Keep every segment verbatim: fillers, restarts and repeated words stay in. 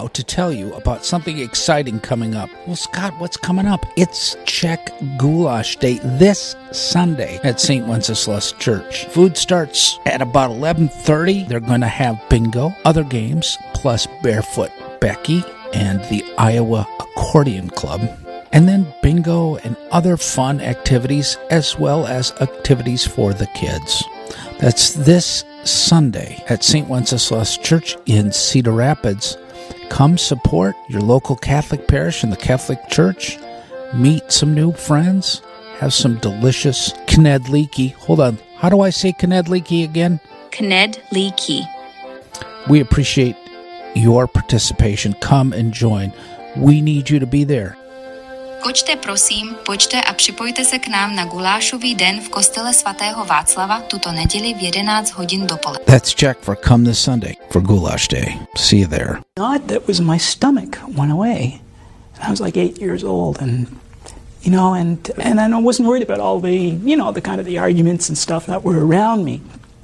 now to tell you about something exciting coming up. Well, Scott, what's coming up? It's Czech Goulash Day this Sunday at Saint Wenceslas Church. Food starts at about eleven thirty. They're going to have bingo, other games, plus Barefoot Becky and the Iowa Accordion Club. And then bingo and other fun activities, as well as activities for the kids. That's this Sunday at Saint Wenceslas Church in Cedar Rapids. Come support your local Catholic parish and the Catholic Church. Meet some new friends. Have some delicious knedlíky. Hold on. How do I say knedlíky again? Knedlíky. We appreciate your participation. Come and join. We need you to be there. Pojďte prosím, pojďte a připojte se k nám na gulášový den v kostele svatého Václava tuto neděli v jedenáct hodin dopoledne. That's Czech for Come This Sunday for Goulash Day. See you there. God, that was my stomach went away. And I was like eight years old, and you know, and and I wasn't worried about all the, you know, the kind of the arguments and stuff that were around me.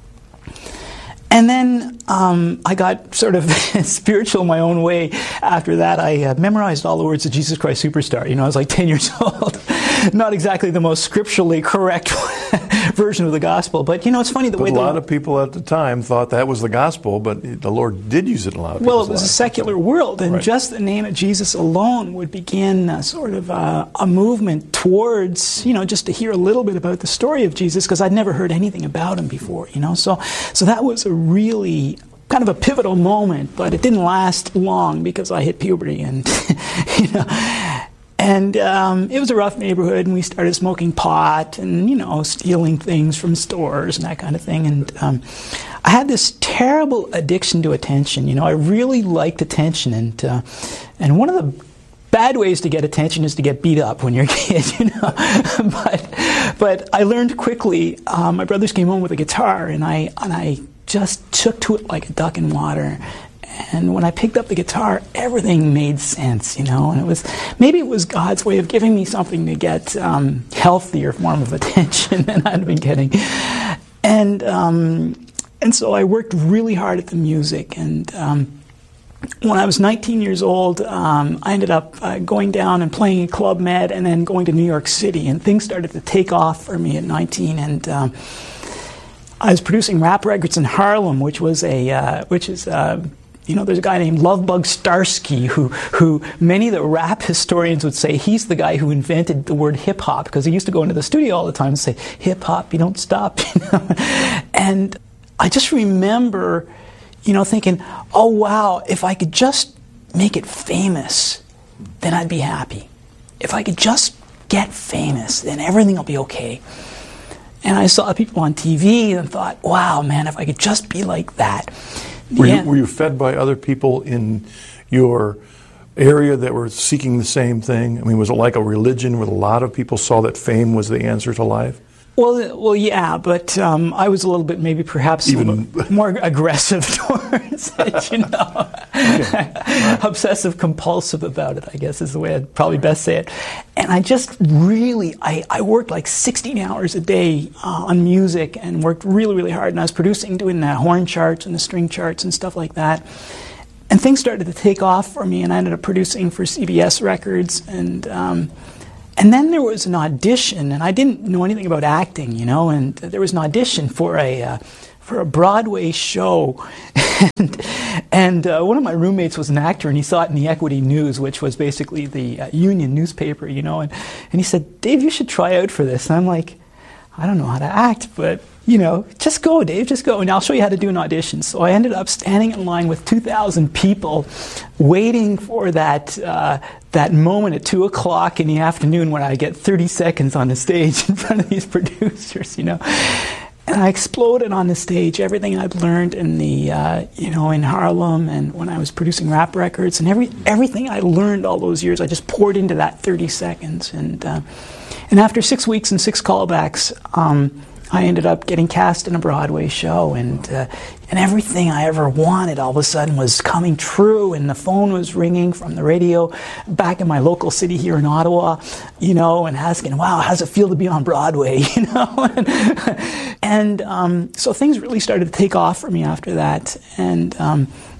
And then um, I got sort of spiritual my own way. After that, I uh, memorized all the words of Jesus Christ Superstar. You know, I was like ten years old. Not exactly the most scripturally correct version of the gospel, but you know, it's funny the but way a the, lot of people at the time thought that was the gospel, but the Lord did use it in a lot of well, people's it was lives. a secular world, and Right. just the name of Jesus alone would begin a sort of uh, a movement towards, you know, just to hear a little bit about the story of Jesus, because I'd never heard anything about him before, you know. So, so that was a really kind of a pivotal moment, but it didn't last long because I hit puberty, and you know. And um, it was a rough neighborhood, and we started smoking pot and, you know, stealing things from stores and that kind of thing. And um, I had this terrible addiction to attention. You know, I really liked attention. And uh, and one of the bad ways to get attention is to get beat up when you're a kid, you know. but but I learned quickly. Um, my brothers came home with a guitar, and I and I just took to it like a duck in water. And when I picked up the guitar, everything made sense, you know. And it was, maybe it was God's way of giving me something to get um, healthier form of attention than I'd been getting. And um, and so I worked really hard at the music. And um, when I was nineteen years old, um, I ended up uh, going down and playing at Club Med, and then going to New York City. And things started to take off for me at nineteen. And um, I was producing rap records in Harlem, which was a uh, which is. Uh, You know, there's a guy named Lovebug Starsky who, who many of the rap historians would say he's the guy who invented the word hip-hop, because he used to go into the studio all the time and say, hip-hop, you don't stop, you know. And I just remember, you know, thinking, oh, wow, if I could just make it famous, then I'd be happy. If I could just get famous, then everything will be okay. And I saw people on T V and thought, wow, man, if I could just be like that. Were, Yeah. you, were you fed by other people in your area that were seeking the same thing? I mean, was it like a religion where a lot of people saw that fame was the answer to life? Well, well, yeah, but um, I was a little bit, maybe perhaps Even a little more aggressive towards it, you know. Obsessive compulsive about it, I guess is the way I'd probably best say it. And I just really, I, I worked like sixteen hours a day uh, on music, and worked really, really hard. And I was producing, doing the horn charts and the string charts and stuff like that. And things started to take off for me, and I ended up producing for C B S Records. And um, and then there was an audition, and I didn't know anything about acting, you know, and there was an audition for a uh, for a Broadway show. and and uh, one of my roommates was an actor, and he saw it in the Equity News, which was basically the uh, union newspaper, you know, and, and he said, Dave, you should try out for this. And I'm like, I don't know how to act, but, you know, just go, Dave, just go, and I'll show you how to do an audition. So I ended up standing in line with two thousand people, waiting for that uh, that moment at two o'clock in the afternoon when I get thirty seconds on the stage in front of these producers, you know. And I exploded on the stage, everything I'd learned in the, uh, you know, in Harlem, and when I was producing rap records, and every everything I learned all those years, I just poured into that thirty seconds. And uh, and after six weeks and six callbacks, um, I ended up getting cast in a Broadway show, and uh, and everything I ever wanted all of a sudden was coming true, and the phone was ringing from the radio back in my local city here in Ottawa, you know, and asking, wow, how does it feel to be on Broadway, you know? and and um, so things really started to take off for me after that, and um,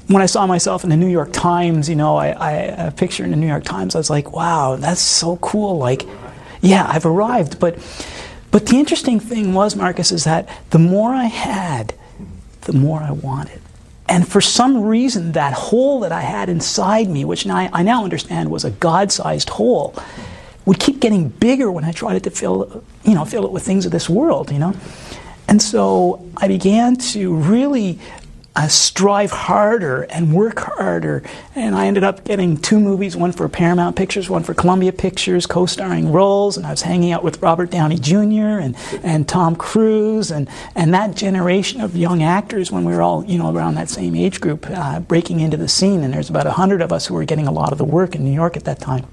when I saw myself in the New York Times, you know, I, I a picture in the New York Times, I was like, wow, that's so cool. Like, yeah, I've arrived. But, but the interesting thing was, Marcus, is that the more I had, the more I wanted. And for some reason, that hole that I had inside me, which now I, I now understand was a God-sized hole, would keep getting bigger when I tried to fill, you know, fill it with things of this world, you know. And so I began to really uh, strive harder and work harder. And I ended up getting two movies, one for Paramount Pictures, one for Columbia Pictures, co-starring roles. And I was hanging out with Robert Downey Junior and, and Tom Cruise and, and that generation of young actors when we were all, you know, around that same age group, uh, breaking into the scene. And there's about a hundred of us who were getting a lot of the work in New York at that time.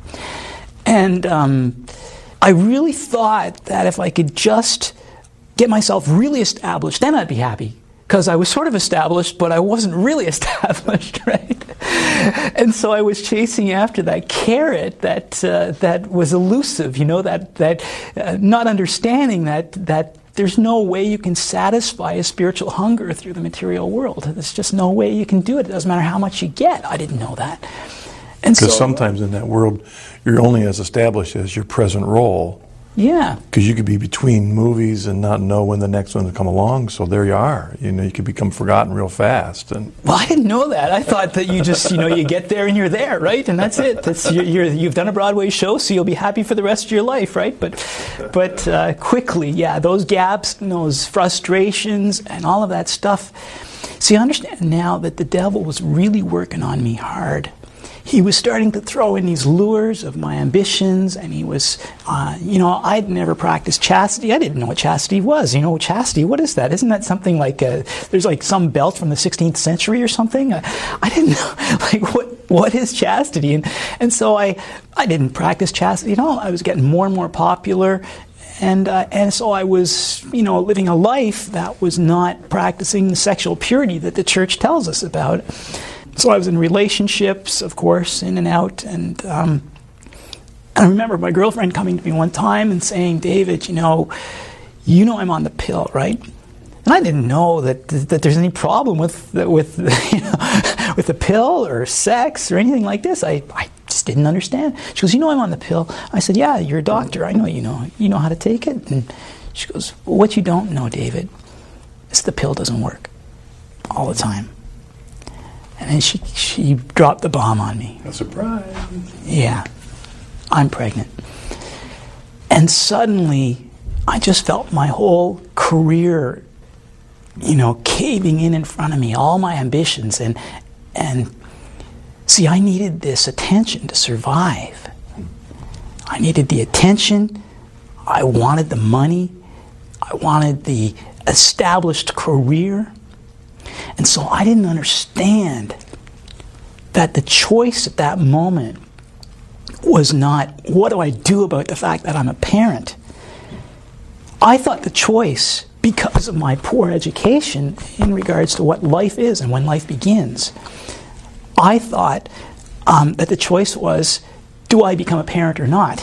And um, I really thought that if I could just get myself really established, then I'd be happy. Because I was sort of established, but I wasn't really established, right? And so I was chasing after that carrot that uh, that was elusive, you know, that that uh, not understanding that that there's no way you can satisfy a spiritual hunger through the material world. There's just no way you can do it. It doesn't matter how much you get. I didn't know that. And because so, sometimes in that world, you're only as established as your present role. Yeah. Because you could be between movies and not know when the next one will come along. So there you are. You know, you could become forgotten real fast. And well, I didn't know that. I thought that you just, you know, you get there and you're there, right? And that's it. That's you're, you're, you've done a Broadway show, so you'll be happy for the rest of your life, right? But, but uh, quickly, yeah, those gaps, and those frustrations, and all of that stuff. See, I understand now that the devil was really working on me hard. He was starting to throw in these lures of my ambitions, and he was, uh, you know, I'd never practiced chastity. I didn't know what chastity was. You know, chastity, what is that? Isn't that something like, a, there's like some belt from the sixteenth century or something? I, I didn't know, like, what what is chastity? And and so I, I didn't practice chastity at all. I was getting more and more popular. And uh, and so I was, you know, living a life that was not practicing the sexual purity that the church tells us about. So I was in relationships, of course, in and out. And um, I remember my girlfriend coming to me one time and saying, David, you know, you know I'm on the pill, right? And I didn't know that that there's any problem with with you know, with the pill or sex or anything like this. I, I just didn't understand. She goes, you know I'm on the pill. I said, yeah, you're a doctor. I know you know. You know how to take it. And she goes, well, what you don't know, David, is the pill doesn't work all the time. And then she she dropped the bomb on me. A surprise. Yeah, I'm pregnant. And suddenly, I just felt my whole career, you know, caving in in front of me, all my ambitions. And, and see, I needed this attention to survive. I needed the attention. I wanted the money. I wanted the established career. And so I didn't understand that the choice at that moment was not, what do I do about the fact that I'm a parent? I thought the choice, because of my poor education in regards to what life is and when life begins, I thought um, that the choice was, do I become a parent or not?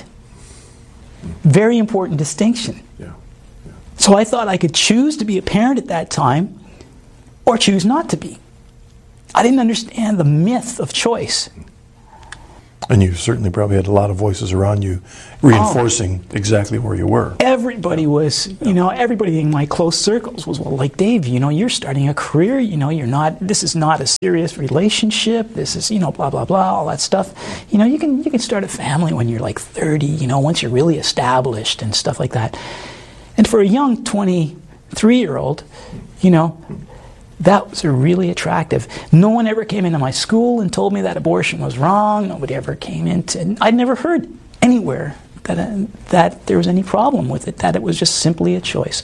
Very important distinction. Yeah. Yeah. So I thought I could choose to be a parent at that time, or choose not to be. I didn't understand the myth of choice. And you certainly probably had a lot of voices around you reinforcing oh. exactly where you were. Everybody was, you know, everybody in my close circles was, well, like, Dave, you know, you're starting a career, you know, you're not, this is not a serious relationship, this is, you know, blah, blah, blah, all that stuff. You know, you can, you can start a family when you're like thirty, you know, once you're really established and stuff like that. And for a young twenty-three-year-old, you know, that was really attractive. No one ever came into my school and told me that abortion was wrong. Nobody ever came into... I'd never heard anywhere that uh, that there was any problem with it, that it was just simply a choice.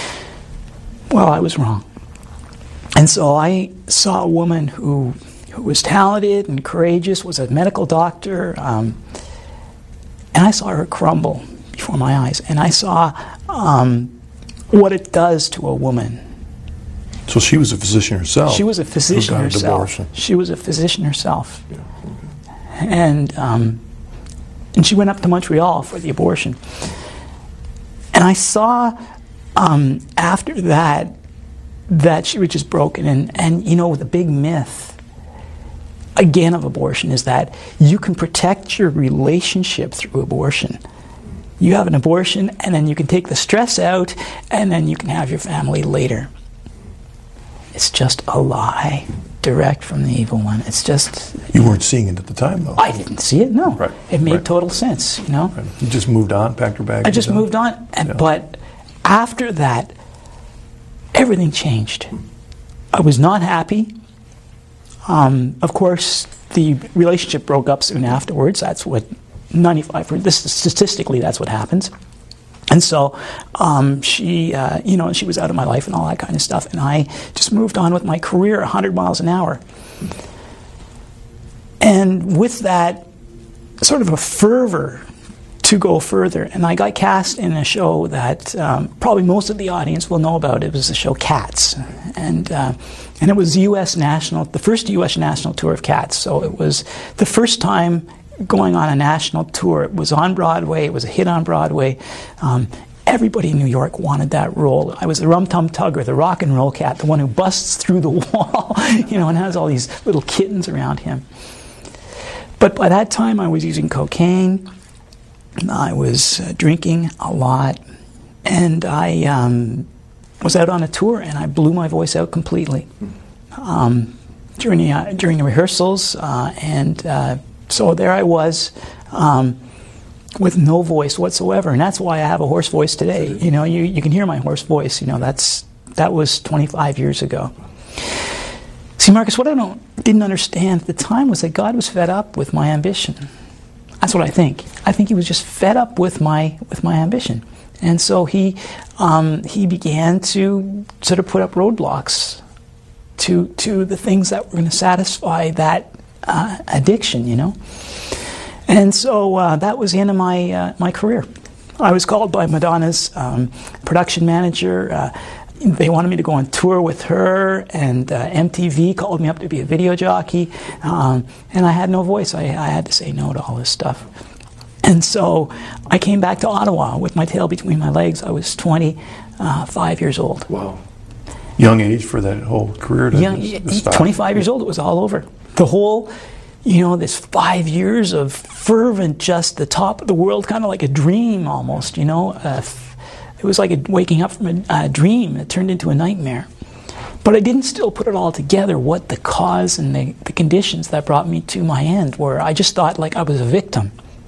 Well, I was wrong. And so I saw a woman who, who was talented and courageous, was a medical doctor, um, and I saw her crumble before my eyes. And I saw um, what it does to a woman. So she was a physician herself. She was a physician who got herself. Abortion. She was a physician herself. Yeah, okay. And um, and she went up to Montreal for the abortion. And I saw um, after that that she was just broken. And, and you know, the big myth again, of abortion is that you can protect your relationship through abortion. You have an abortion, and then you can take the stress out, and then you can have your family later. It's just a lie, direct from the evil one. It's just... You weren't seeing it at the time, though. I didn't see it, no. Right. It made right. total sense, you know. Right. You just moved on, packed your bags? I just and moved on, and, yeah. but after that, everything changed. I was not happy. Um, of course, the relationship broke up soon afterwards. That's what ninety-five percent, this statistically, that's what happens. And so um, she, uh, you know, she was out of my life and all that kind of stuff. And I just moved on with my career one hundred miles an hour. And with that, sort of a fervor to go further. And I got cast in a show that um, probably most of the audience will know about. It was the show Cats. And uh, and it was U S national, the first U S national tour of Cats. So it was the first time going on a national tour. It was on Broadway. It was a hit on Broadway. Um, everybody in New York wanted that role. I was the rum-tum tugger, the rock and roll cat, the one who busts through the wall, you know, and has all these little kittens around him. But by that time, I was using cocaine. I was uh, drinking a lot, and I um, was out on a tour, and I blew my voice out completely um, during the uh, during the rehearsals, uh, and. Uh, So there I was, um, with no voice whatsoever, and that's why I have a hoarse voice today. You know, you, you can hear my hoarse voice. You know, that's that was twenty-five years ago. See, Marcus, what I don't didn't understand at the time was that God was fed up with my ambition. That's what I think. I think He was just fed up with my with my ambition, and so He um, He began to sort of put up roadblocks to to the things that were going to satisfy that. Uh, addiction, you know, and so uh, that was the end of my uh, my career. I was called by Madonna's um, production manager. Uh, they wanted me to go on tour with her, and uh, M T V called me up to be a video jockey, um, and I had no voice. I, I had to say no to all this stuff, and so I came back to Ottawa with my tail between my legs. I was twenty-five years old. Wow, young age for that whole career. To Young, just, twenty-five years old. It was all over. The whole, you know, this five years of fervent, just the top of the world, kind of like a dream almost, you know. Uh, it was like a waking up from a, a dream. It turned into a nightmare. But I didn't still put it all together, what the cause and the, the conditions that brought me to my end were. I just thought like I was a victim.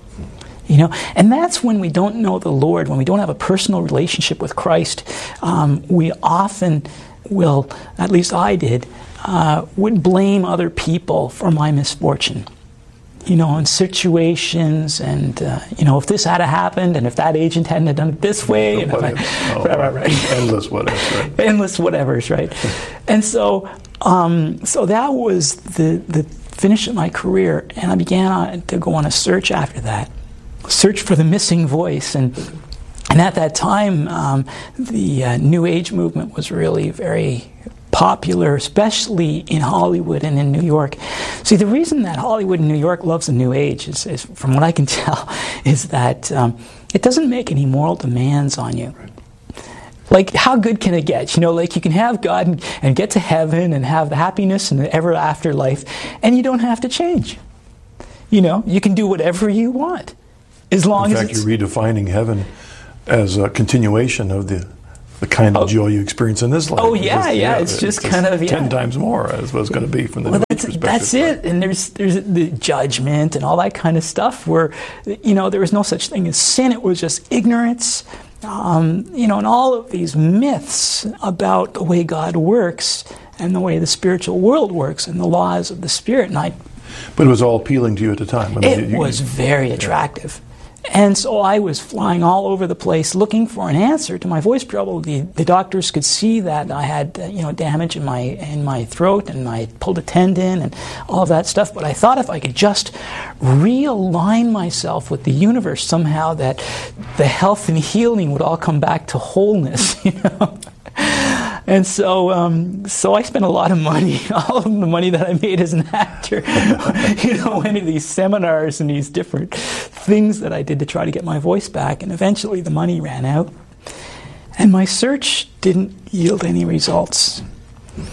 You know, and that's when we don't know the Lord, when we don't have a personal relationship with Christ, um, we often will, at least I did, Uh, would blame other people for my misfortune. You know, in situations, and uh, you know, if this had happened, and if that agent hadn't done it this way, and if I, oh, right, right, right. endless whatevers, right? Endless whatevers, right? And so, um, so that was the the finish of my career, and I began uh, to go on a search after that, search for the missing voice, and and at that time, um, the uh, New Age movement was really very popular, especially in Hollywood and in New York. See, the reason that Hollywood and New York loves the New Age is, is from what I can tell, is that um, it doesn't make any moral demands on you. Like, how good can it get? You know, like you can have God and, and get to heaven and have the happiness and the ever after life, and you don't have to change. You know, you can do whatever you want, as long as as In fact, it's... you're redefining heaven as a continuation of the the kind of oh. joy you experience in this life. Oh yeah, just, yeah, it's it's just it's kind of yeah. ten times more as what it's going to be from the well, New that's, Age perspective. That's it, and there's there's the judgment and all that kind of stuff. Where, you know, there was no such thing as sin; it was just ignorance. Um, you know, and all of these myths about the way God works and the way the spiritual world works and the laws of the Spirit. And I, but it was all appealing to you at the time. I mean, it you, was very attractive. And so I was flying all over the place looking for an answer to my voice trouble. The, the doctors could see that I had, uh, you know, damage in my in my throat, and I pulled a tendon and all of that stuff. But I thought if I could just realign myself with the universe somehow, that the health and healing would all come back to wholeness, you know. And so, um, so I spent a lot of money, all of the money that I made as an actor, you know, went to these seminars and these different things that I did to try to get my voice back. And eventually the money ran out. And my search didn't yield any results.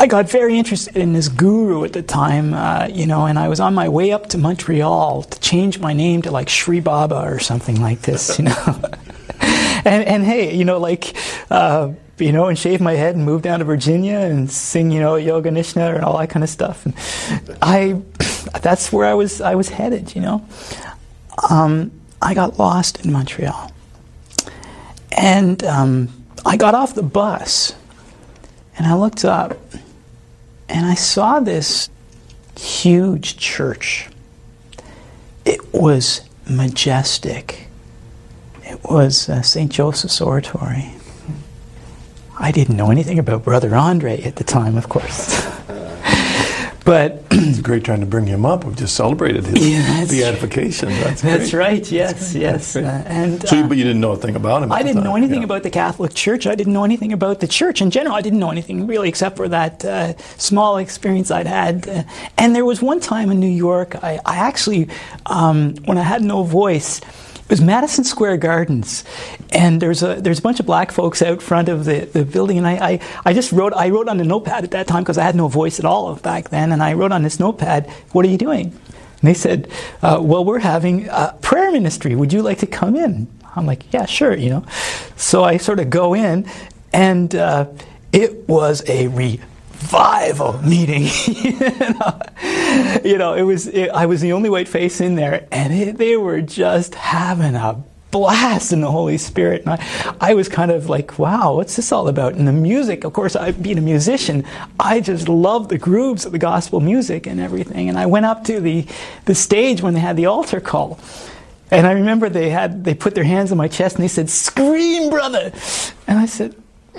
I got very interested in this guru at the time, uh, you know, and I was on my way up to Montreal to change my name to like Sri Baba or something like this, you know. and, and hey, you know, like, uh, you know, and shave my head and move down to Virginia and sing, you know, Yoga Nishna and all that kind of stuff. And I, that's where I was, I was headed, you know. Um, I got lost in Montreal. And um, I got off the bus and I looked up and I saw this huge church. It was majestic. It was uh, Saint Joseph's Oratory. I didn't know anything about Brother Andre at the time, of course. But it's great trying to bring him up. We've just celebrated his yeah, beatification. That's, that's great. right. Yes, yes. Uh, and so, uh, but you didn't know a thing about him. At I the didn't time. know anything yeah. about the Catholic Church. I didn't know anything about the church in general. I didn't know anything really except for that uh, small experience I'd had. Uh, and there was one time in New York, I, I actually, um, when I had no voice. It was Madison Square Gardens, and there's a there's a bunch of black folks out front of the, the building, and I, I, I just wrote I wrote on a notepad at that time because I had no voice at all back then, and I wrote on this notepad, "What are you doing?" And they said, uh, "Well, we're having a prayer ministry. Would you like to come in?" I'm like, "Yeah, sure," you know. So I sort of go in, and uh, it was a re. Revival meeting, you know? You know, it was. It, I was the only white face in there, and it, they were just having a blast in the Holy Spirit. And I, I was kind of like, "Wow, what's this all about?" And the music, of course, I, being a musician, I just loved the grooves of the gospel music and everything. And I went up to the the stage when they had the altar call, and I remember they had they put their hands on my chest and they said, "Scream, brother!" And I said.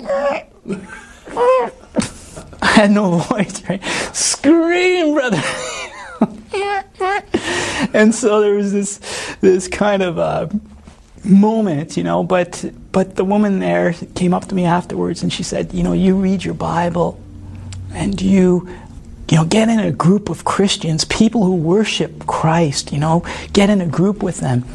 I had no voice, right? Scream, brother! And so there was this this kind of uh, moment, you know, but but the woman there came up to me afterwards and she said, you know, you read your Bible and you, you know, get in a group of Christians, people who worship Christ, you know, get in a group with them.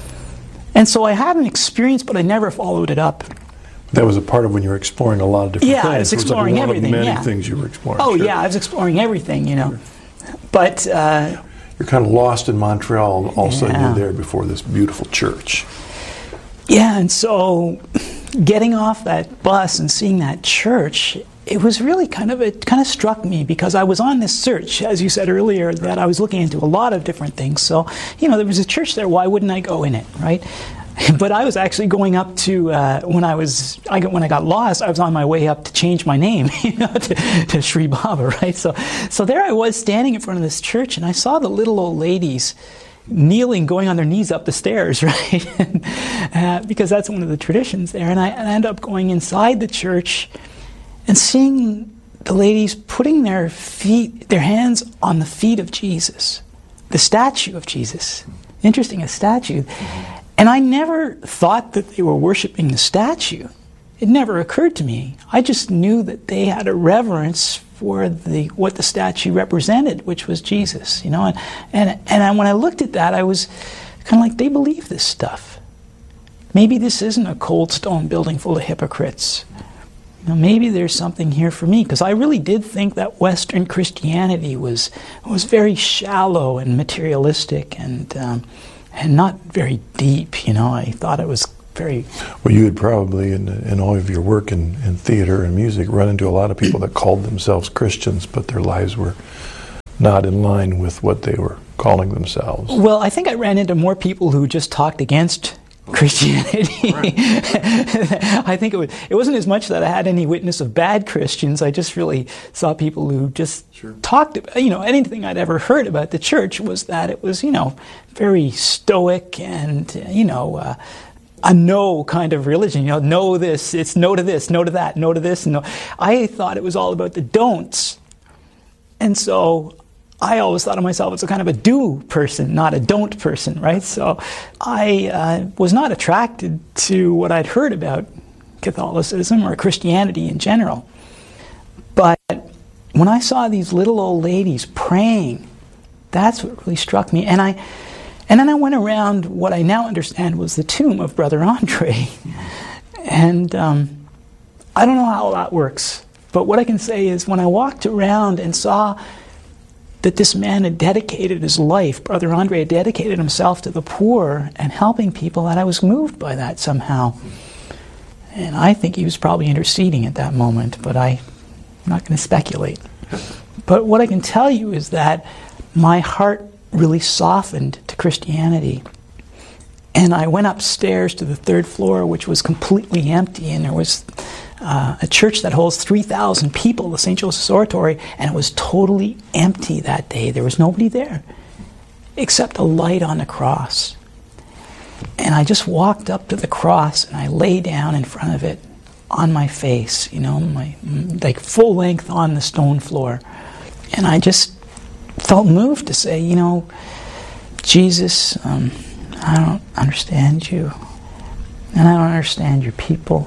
And so I had an experience, but I never followed it up. That was a part of when you were exploring a lot of different yeah, things. I was exploring it was like one everything. Of many yeah. things you were exploring. Oh sure. yeah, I was exploring everything, you know. But uh, you're kind of lost in Montreal. All of a sudden, yeah. you're there before this beautiful church. Yeah, and so getting off that bus and seeing that church, it was really kind of it kind of struck me because I was on this search, as you said earlier, that I was looking into a lot of different things. So you know, there was a church there. Why wouldn't I go in it, right? But I was actually going up to uh, when I was I got, when I got lost. I was on my way up to change my name, you know, to, to Sri Baba, right? So, so there I was standing in front of this church, and I saw the little old ladies kneeling, going on their knees up the stairs, right? and, uh, because that's one of the traditions there. And I, and I ended up going inside the church and seeing the ladies putting their feet, their hands on the feet of Jesus, the statue of Jesus. Interesting, a statue. And I never thought that they were worshiping the statue. It never occurred to me. I just knew that they had a reverence for the what the statue represented, which was Jesus, you know. And and, and I, when I looked at that, I was kind of like, they believe this stuff. Maybe this isn't a cold stone building full of hypocrites. You know, maybe there's something here for me, because I really did think that Western Christianity was was very shallow and materialistic and. Um, And not very deep, you know. I thought it was very... Well, you had probably, in, in all of your work in, in theater and music, run into a lot of people that called themselves Christians, but their lives were not in line with what they were calling themselves. Well, I think I ran into more people who just talked against Christianity. I think it was, it wasn't as much that I had any witness of bad Christians. I just really saw people who just sure. talked about, you know, anything I'd ever heard about the church was that it was, you know, very stoic and, you know, uh, a no kind of religion. You know, no this, it's no to this, no to that, no to this. No. I thought it was all about the don'ts. And so I always thought of myself as a kind of a do person, not a don't person, right? So I uh, was not attracted to what I'd heard about Catholicism or Christianity in general. But when I saw these little old ladies praying, that's what really struck me. And I, and then I went around what I now understand was the tomb of Brother Andre. And um, I don't know how that works. But what I can say is when I walked around and saw that this man had dedicated his life, Brother Andre had dedicated himself to the poor and helping people, that I was moved by that somehow. And I think he was probably interceding at that moment, but I, I'm not going to speculate. But what I can tell you is that my heart really softened to Christianity. And I went upstairs to the third floor, which was completely empty, and there was uh, a church that holds three thousand people, the Saint Joseph's Oratory, and it was totally empty that day. There was nobody there except a light on the cross. And I just walked up to the cross, and I lay down in front of it on my face, you know, my like full length on the stone floor. And I just felt moved to say, you know, Jesus, um, I don't understand you, and I don't understand your people,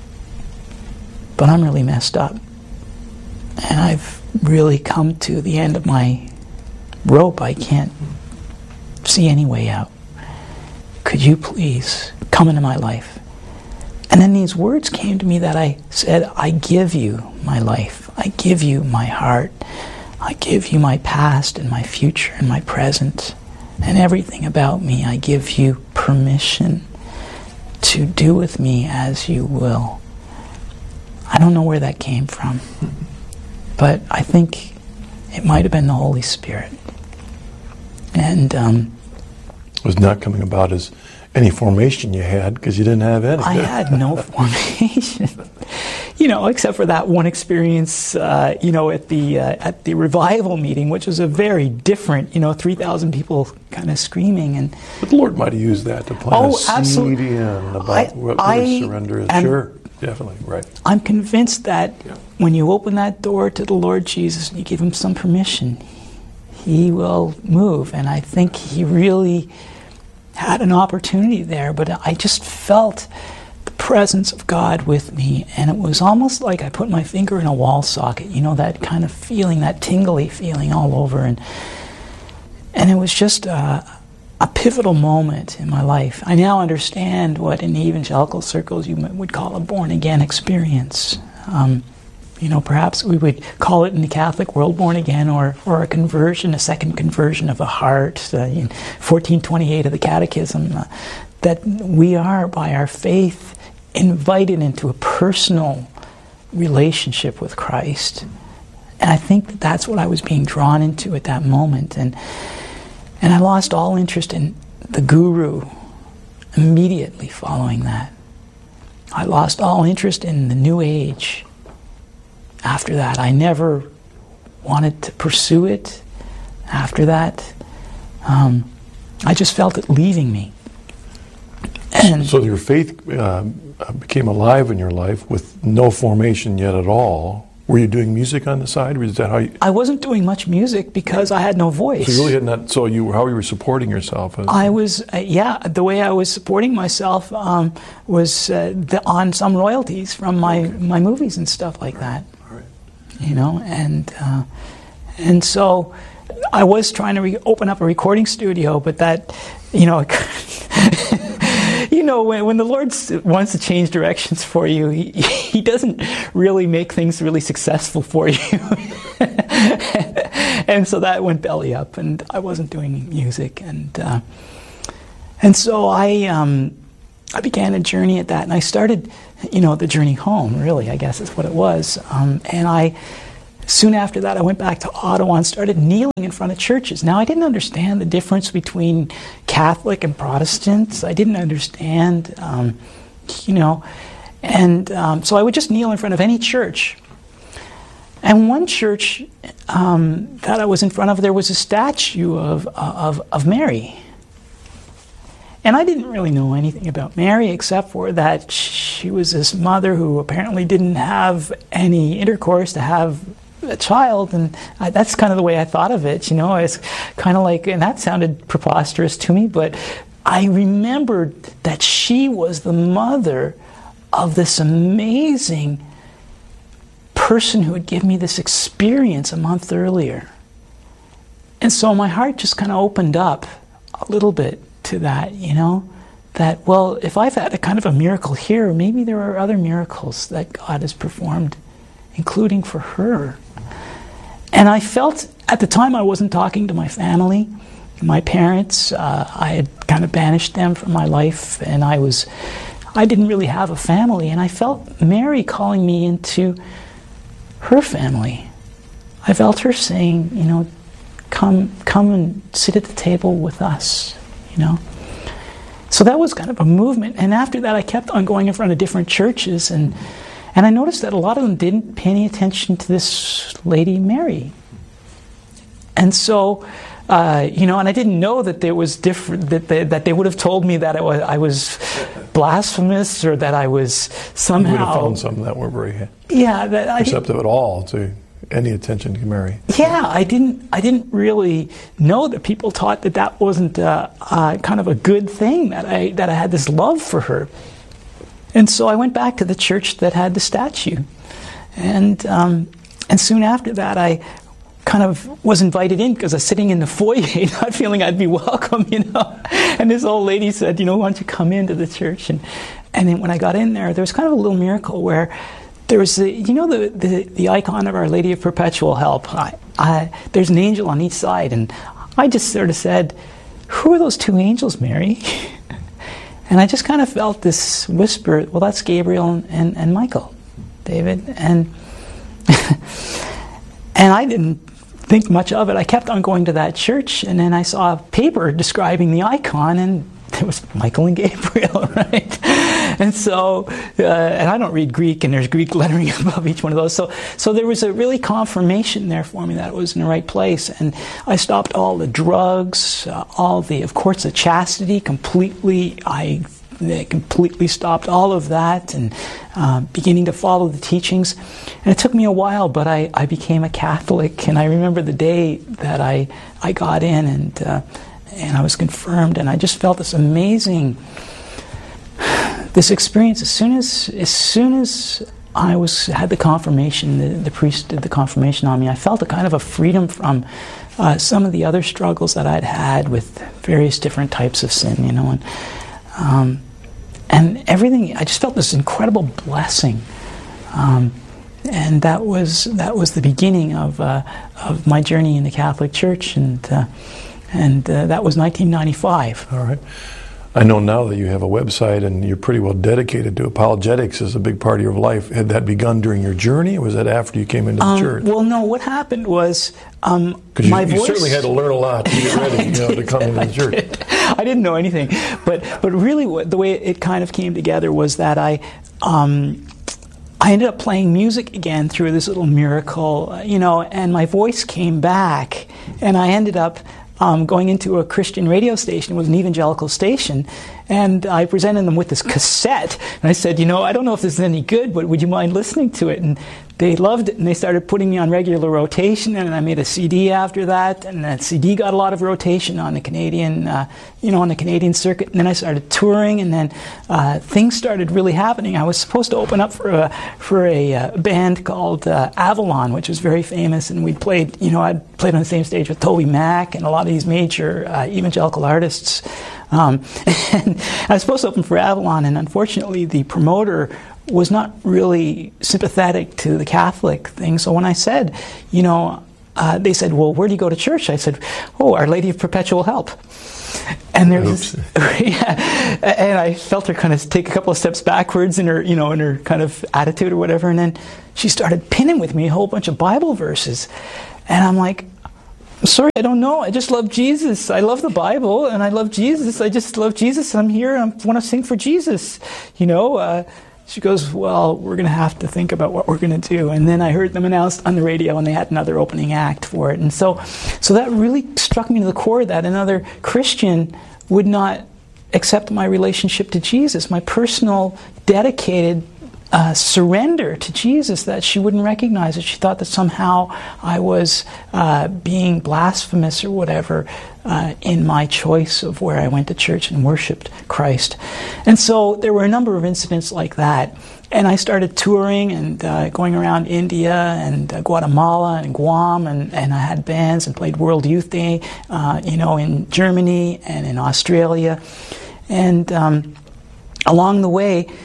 but I'm really messed up, and I've really come to the end of my rope. I can't see any way out. Could you please come into my life? And then these words came to me that I said, I give you my life. I give you my heart. I give you my past and my future and my present and everything about me. I give you permission to do with me as you will. I don't know where that came from, but I think it might have been the Holy Spirit. And um, it was not coming about as any formation you had, because you didn't have any. I had no formation, you know, except for that one experience, uh, you know, at the uh, at the revival meeting, which was a very different, you know, three thousand people kind of screaming. And but the Lord might have used that to plant oh, a seed absolutely. in about I, what I, really surrender is. Sure, definitely, right. I'm convinced that yeah. when you open that door to the Lord Jesus and you give him some permission, he will move. And I think he really had an opportunity there, but I just felt the presence of God with me, and it was almost like I put my finger in a wall socket, you know, that kind of feeling, that tingly feeling all over, and and it was just a, a pivotal moment in my life. I now understand what in evangelical circles you would call a born-again experience. Um, You know, perhaps we would call it in the Catholic world born again, or, or a conversion, a second conversion of the heart, uh, in fourteen twenty-eight of the Catechism, uh, that we are, by our faith, invited into a personal relationship with Christ. And I think that that's what I was being drawn into at that moment. And, and I lost all interest in the guru immediately following that. I lost all interest in the New Age. After that, I never wanted to pursue it. After that, um, I just felt it leaving me. And so your faith uh, became alive in your life with no formation yet at all. Were you doing music on the side, or is that how you... I wasn't doing much music because I had no voice. So you really had not... So you, how you were supporting yourself? As I was, uh, yeah, the way I was supporting myself um, was uh, the, on some royalties from my, okay. my movies and stuff like that. You know, and uh, and so I was trying to re- open up a recording studio, but that, you know, you know, when, when the Lord wants to change directions for you, he, he doesn't really make things really successful for you. And so that went belly up, and I wasn't doing music, and uh, and so I um, I began a journey at that, and I started, you know, the journey home, really, I guess is what it was. Um, and I, soon after that, I went back to Ottawa and started kneeling in front of churches. Now, I didn't understand the difference between Catholic and Protestants. I didn't understand, um, you know, and um, so I would just kneel in front of any church. And one church um, that I was in front of, there was a statue of of, of Mary. And I didn't really know anything about Mary except for that she was this mother who apparently didn't have any intercourse to have a child, and I, that's kind of the way I thought of it, you know. It's kind of like, and that sounded preposterous to me, but I remembered that she was the mother of this amazing person who had given me this experience a month earlier. And so my heart just kind of opened up a little bit to that, you know, that, well, if I've had a kind of a miracle here, maybe there are other miracles that God has performed including for her. And I felt, at the time I wasn't talking to my family, my parents. Uh, I had kind of banished them from my life, and I was, I didn't really have a family, and I felt Mary calling me into her family. I felt her saying, you know, come, come and sit at the table with us, you know. So that was kind of a movement, and after that I kept on going in front of different churches, and and I noticed that a lot of them didn't pay any attention to this lady Mary. And so, uh, you know, and I didn't know that there was different, that they, that they would have told me that I was, I was blasphemous, or that I was somehow... You would have found some that weren't very yeah, that I receptive at all to any attention to Mary. Yeah, I didn't. I didn't really know that people taught that that wasn't uh, uh, kind of a good thing. That I that I had this love for her, and so I went back to the church that had the statue, and um, and soon after that, I kind of was invited in because I was sitting in the foyer, not feeling I'd be welcome, you know. And this old lady said, "You know, why don't you come into the church?" And and then when I got in there, there was kind of a little miracle where. There was, the, you know, the, the the icon of Our Lady of Perpetual Help. I, I, there's an angel on each side, and I just sort of said, "Who are those two angels, Mary?" And I just kind of felt this whisper. Well, that's Gabriel and, and, and Michael, David, and and I didn't think much of it. I kept on going to that church, and then I saw a paper describing the icon, and it was Michael and Gabriel, right? And so, uh, and I don't read Greek, and there's Greek lettering above each one of those. So, so there was a really confirmation there for me that it was in the right place. And I stopped all the drugs, uh, all the, of course, the chastity completely. I they completely stopped all of that, and uh, beginning to follow the teachings. And it took me a while, but I, I became a Catholic. And I remember the day that I I got in, and uh, and I was confirmed, and I just felt this amazing. This experience, as soon as as soon as I was had the confirmation, the, the priest did the confirmation on me, I felt a kind of a freedom from uh, some of the other struggles that I'd had with various different types of sin, you know, and um, and everything. I just felt this incredible blessing, um, and that was that was the beginning of uh, of my journey in the Catholic Church, and uh, and uh, that was nineteen ninety-five. All right. I know now that you have a website and you're pretty well dedicated to apologetics as a big part of your life. Had that begun during your journey, or was that after you came into the um, church? Well, no. What happened was um, you, my you voice. certainly had to learn a lot to get ready, you know, to come into the church. Did. I didn't know anything, but but really, what, the way it kind of came together was that I. Um, I ended up playing music again through this little miracle, you know, and my voice came back, and I ended up Um, going into a Christian radio station. It was an evangelical station, and I presented them with this cassette, and I said, you know, I don't know if this is any good, but would you mind listening to it? And they loved it, and they started putting me on regular rotation, and I made a C D after that, and that C D got a lot of rotation on the Canadian, uh, you know, on the Canadian circuit, and then I started touring, and then uh, things started really happening. I was supposed to open up for a, for a uh, band called uh, Avalon, which was very famous, and we played, you know, I'd played on the same stage with Toby Mac and a lot of these major uh, evangelical artists. Um, and I was supposed to open for Avalon, and unfortunately the promoter was not really sympathetic to the Catholic thing. So when I said, you know, uh, they said, well, where do you go to church? I said, oh, Our Lady of Perpetual Help. And there was, yeah, and I felt her kind of take a couple of steps backwards in her, you know, in her kind of attitude or whatever. And then she started pinning with me a whole bunch of Bible verses. And I'm like, sorry, I don't know. I just love Jesus. I love the Bible, and I love Jesus. I just love Jesus. I'm here. I want to sing for Jesus. You know, uh, she goes, well, we're going to have to think about what we're going to do. And then I heard them announced on the radio, and they had another opening act for it. And so, so that really struck me to the core that another Christian would not accept my relationship to Jesus, my personal, dedicated Uh, surrender to Jesus, that she wouldn't recognize it. She thought that somehow I was uh, being blasphemous or whatever uh, in my choice of where I went to church and worshipped Christ. And so there were a number of incidents like that. And I started touring and uh, going around India and uh, Guatemala and Guam, and, and I had bands and played World Youth Day, uh, you know, in Germany and in Australia. And um, along the way,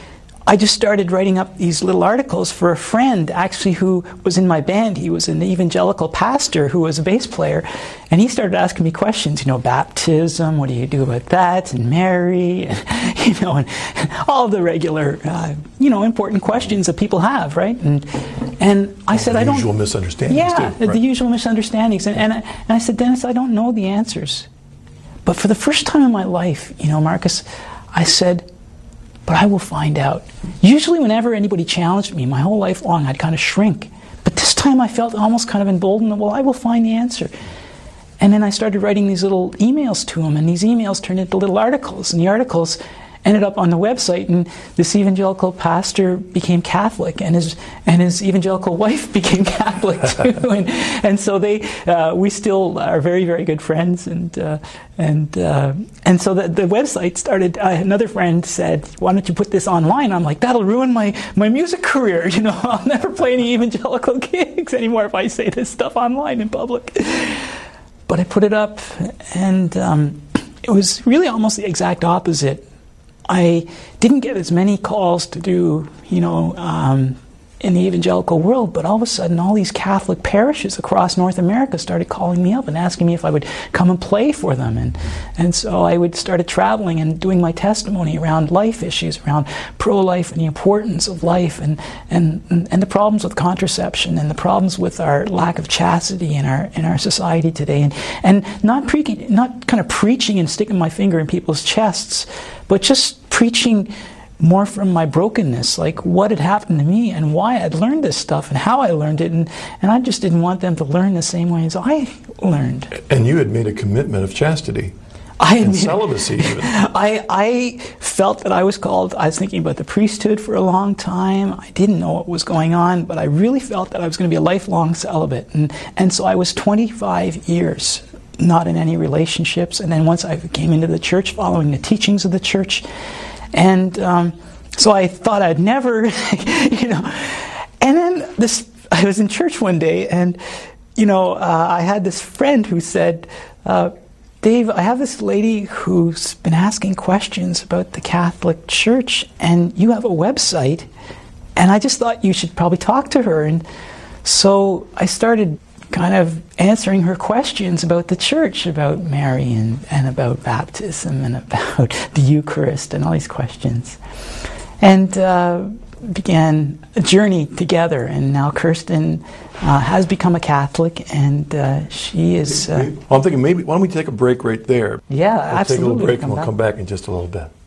I just started writing up these little articles for a friend, actually, who was in my band. He was an evangelical pastor who was a bass player, and he started asking me questions, you know, baptism, what do you do about that, and Mary, and, you know, and all the regular, uh, you know, important questions that people have, right? And and I well, said, I don't... The usual misunderstandings, yeah, too. Right? the usual misunderstandings. And, and, I, and I said, Dennis, I don't know the answers. But for the first time in my life, you know, Marcus, I said, but I will find out. Usually whenever anybody challenged me, my whole life long, I'd kind of shrink. But this time I felt almost kind of emboldened, well, I will find the answer. And then I started writing these little emails to him, and these emails turned into little articles, and the articles ended up on the website, and this evangelical pastor became Catholic, and his and his evangelical wife became Catholic too, and and so they uh, we still are very very good friends, and uh, and uh, and so the the website started. Uh, another friend said, "Why don't you put this online?" I'm like, "That'll ruin my my music career. You know, I'll never play any evangelical gigs anymore if I say this stuff online in public." But I put it up, and um, it was really almost the exact opposite. I didn't get as many calls to do, you know, um, in the evangelical world, but all of a sudden all these Catholic parishes across North America started calling me up and asking me if I would come and play for them. And and so I would started traveling and doing my testimony around life issues, around pro-life and the importance of life, and and, and the problems with contraception and the problems with our lack of chastity in our in our society today. And and not pre- not kind of preaching and sticking my finger in people's chests, but just preaching more from my brokenness, like what had happened to me and why I'd learned this stuff and how I learned it, and, and I just didn't want them to learn the same way as I learned. And you had made a commitment of chastity. I and mean, celibacy even. I, I felt that I was called. I was thinking about the priesthood for a long time. I didn't know what was going on, but I really felt that I was going to be a lifelong celibate. And, and so I was twenty-five years not in any relationships. And then once I came into the church, following the teachings of the church, and um, so I thought I'd never, you know. And then this, I was in church one day, and you know, uh, I had this friend who said, uh, "Dave, I have this lady who's been asking questions about the Catholic Church, and you have a website, and I just thought you should probably talk to her." And so I started kind of answering her questions about the church, about Mary, and, and about baptism, and about the Eucharist, and all these questions. And uh, began a journey together. And now Kirsten uh, has become a Catholic, and uh, she is... Uh, well, I'm thinking maybe, why don't we take a break right there? Yeah, we'll absolutely. Take a little break, and we'll back. come back in just a little bit.